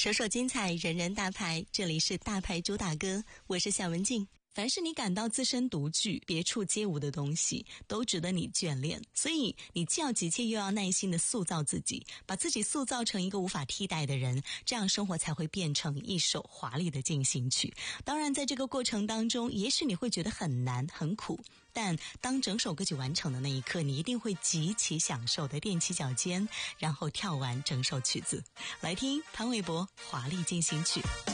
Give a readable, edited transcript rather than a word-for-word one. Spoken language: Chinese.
首首精彩，人人大牌，这里是大牌主打歌，我是夏文静。凡是你感到自身独具、别处皆无的东西，都值得你眷恋。所以，你既要急切，又要耐心地塑造自己，把自己塑造成一个无法替代的人，这样生活才会变成一首华丽的进行曲。当然，在这个过程当中，也许你会觉得很难、很苦，但当整首歌曲完成的那一刻，你一定会极其享受地踮起脚尖，然后跳完整首曲子。来听潘玮柏《华丽进行曲》。